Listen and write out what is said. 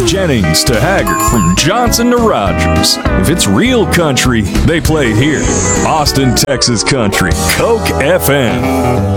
Jennings to Haggard, from Johnson to Rogers. If it's real country, they play here. Austin, Texas country. Coke FM.